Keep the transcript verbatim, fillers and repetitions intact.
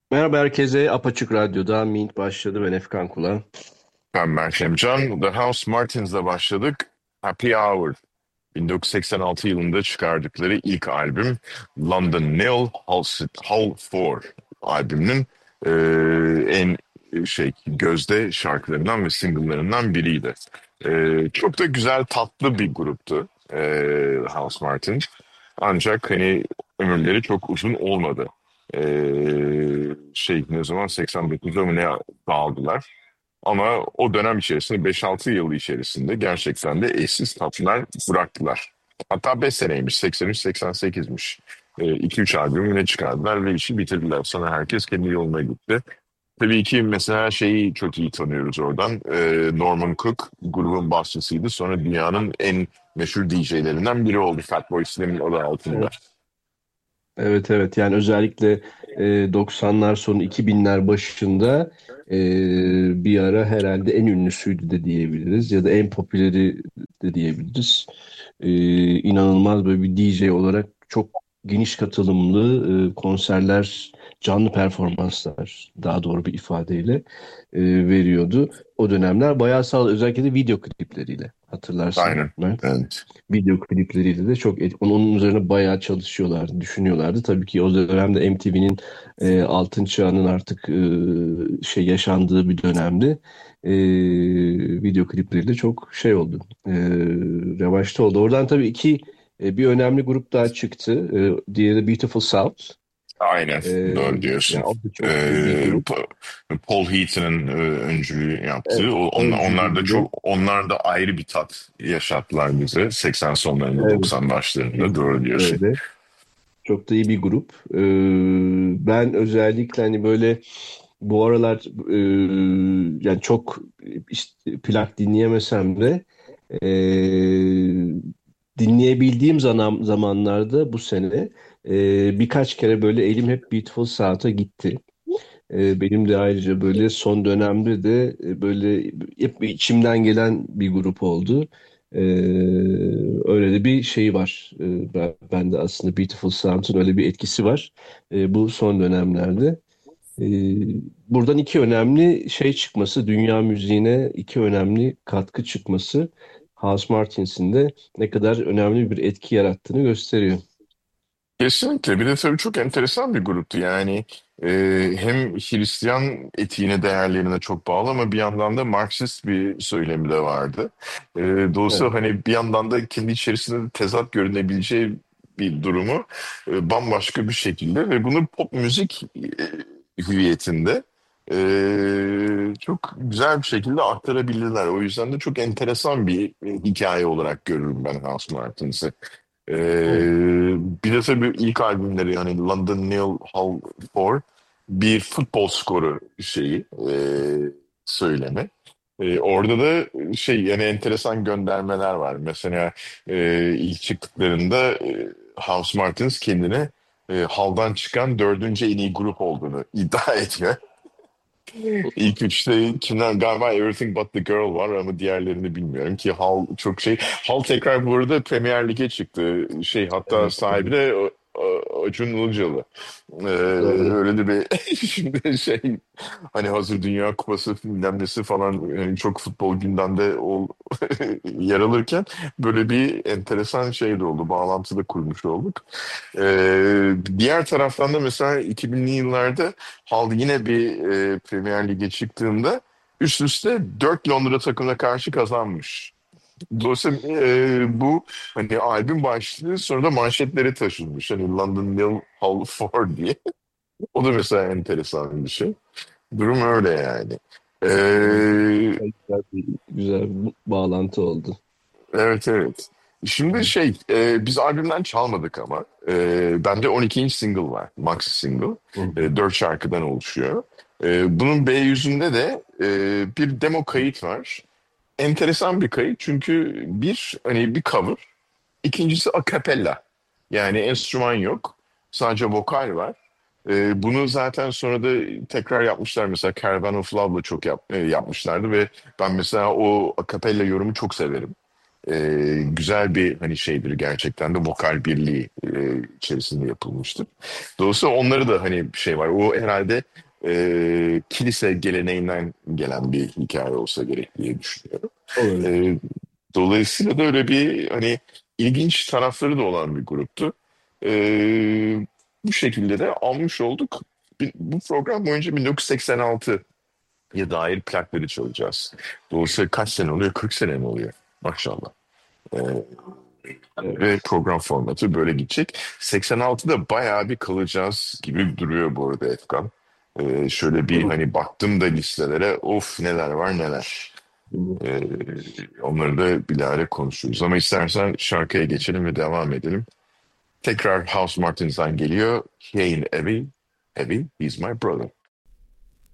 Merhaba herkese. Apaçık Radyo'da Mint başladı. Ben Efkan Kula. Ben Mert Emcan. The House Martins'la başladık. Happy Hour. bin dokuz yüz seksen altı yılında çıkardıkları ilk albüm London Nil Hall, Hall Four albümünün eee, en şey gözde şarkılarından ve single'larından biriydi. Eee, çok da güzel tatlı bir gruptu eee House Martins. Ancak hani ömürleri çok uzun olmadı. Eee, şey ne zaman seksen dokuzda mı ne dağıldılar. Ama o dönem içerisinde beş altı yıl içerisinde gerçekten de eşsiz tatlar bıraktılar. Hatta beş seneymiş, seksen üç seksen sekizmiş. iki üç albüm yine çıkardılar ve işi bitirdiler. Sonra herkes kendi yoluna gitti. Tabii ki mesela şeyi çok iyi tanıyoruz oradan. Ee, Norman Cook grubun başçısıydı. Sonra dünyanın en meşhur D J'lerinden biri oldu Fatboy Slim'in adı altında. Evet. Evet evet yani özellikle e, doksanlar sonu iki binler başında e, bir ara herhalde en ünlüsüydü de diyebiliriz ya da en popüleri de diyebiliriz. E, inanılmaz böyle bir D J olarak çok geniş katılımlı e, konserler, canlı performanslar daha doğru bir ifadeyle e, veriyordu. O dönemler bayağı sağ özellikle de video klipleriyle hatırlarsın Aynen. Mert. Evet. Video klipleriyle de çok et- onun üzerine bayağı çalışıyorlardı, düşünüyorlardı. Tabii ki o dönemde M T V'nin e, altın çağının artık e, şey yaşandığı bir dönemde e, video klipleriyle çok şey oldu. E, revaçta oldu. Oradan tabii iki e, bir önemli grup daha çıktı. E, diğeri Beautiful South. Aynen. E, Doğru diyorsun. yani o da çok iyi bir Ee, grup. Pa- Paul Heaton'ın e, öncülüğü yaptığı. Evet, O- on- onlar da öncülüğünde. çok onlar da ayrı bir tat yaşattılar bize seksen sonlarında Evet, doksan başlarında. Doğru kesinlikle diyorsun. öyle. Çok da iyi bir grup. Ee, ben özellikle hani böyle bu aralar e, yani çok işte plak dinleyemesem de e, dinleyebildiğim zaman, zamanlarda bu sene e, birkaç kere böyle elim hep Beautiful South'a gitti. E, benim de ayrıca böyle son dönemde de e, böyle hep bir içimden gelen bir grup oldu. E, öyle de bir şey var. E, ben, ben de aslında Beautiful Sound'un öyle bir etkisi var. E, bu son dönemlerde. E, buradan iki önemli şey çıkması, dünya müziğine iki önemli katkı çıkması House Martins'in de ne kadar önemli bir etki yarattığını gösteriyor. Kesinlikle. Bir de tabii çok enteresan bir gruptu. Yani e, hem Hristiyan etiğine, değerlerine çok bağlı ama bir yandan da Marksist bir söylemi de vardı. E, Evet. dolayısıyla hani bir yandan da kendi içerisinde de tezat görünebileceği bir durumu e, bambaşka bir şekilde ve bunu pop müzik e, hüviyetinde e, çok güzel bir şekilde aktarabildiler. O yüzden de çok enteresan bir e, hikaye olarak görürüm ben House Martins'i. Evet. Ee, bir de tabii ilk albümleri yani London Neil Hall Four bir futbol skoru şeyi e, söylemi. E, orada da şey yani enteresan göndermeler var. Mesela e, ilk çıktıklarında e, House Martins kendine e, haldan çıkan dördüncü en iyi grup olduğunu iddia ediyor. İlk üçte kimler galiba Everything But The Girl var ama diğerlerini bilmiyorum ki Hal çok şey. Hal tekrar bu arada Premier Lig'e çıktı. Şey hatta Evet. sahibi Evet. de o- o- Acun Ilıcalı. Ee, Doğru. öyle de bir şimdi şey hani hazır Dünya Kupası bilmem nesi falan yani çok futbol gündemde ol, yer alırken böyle bir enteresan şey de oldu. Bağlantı da kurmuş olduk. Ee, diğer taraftan da mesela iki binli yıllarda Hal yine bir e, Premier Lig'e çıktığında üst üste dört Londra takımına karşı kazanmış. Dolayısıyla e, bu hani albüm başlığı sonra da manşetlere taşınmış. Hani London Mill Hall Four diye. O da mesela enteresan bir şey. Durum öyle yani. Evet. Ee, Güzel bir, güzel bir bağlantı oldu. evet evet. Şimdi şey e, biz albümden çalmadık ama e, bende on iki inç single var. Maxi single. Hı hı. E, dört şarkıdan oluşuyor. E, bunun B yüzünde de e, bir demo kayıt var. Enteresan bir kayıt çünkü bir hani bir cover, ikincisi a cappella. Yani enstrüman yok. Sadece vokal var. E, bunu zaten sonra da tekrar yapmışlar. Mesela Caravan of Love'la çok yap, e, yapmışlardı ve ben mesela o a cappella yorumu çok severim. Ee, güzel bir hani şeydir, gerçekten de vokal birliği e, içerisinde yapılmıştır. Dolayısıyla onları da hani bir şey var. O herhalde e, kilise geleneğinden gelen bir hikaye olsa gerek diye düşünüyorum. Olabilir. E, Dolayısıyla da öyle bir hani ilginç tarafları da olan bir gruptu. E, Bu şekilde de almış olduk. Bir- Bu program boyunca bin dokuz yüz seksen altıya dair plakları çalacağız. Dolayısıyla kaç sene oluyor? kırk sene mi oluyor? Maşallah. E, Ve Evet. program formatı böyle gidecek. seksen altıda bayağı bir kalacağız gibi duruyor bu arada Efkan. Ee, şöyle Hı bir hı. hani baktım da listelere, of neler var neler. Hı hı. Ee, Onları da bilahare konuşuruz. Ama istersen şarkıya geçelim ve devam edelim. Tekrar House Martins'dan geliyor. Hey Abby, Abby, he's my brother.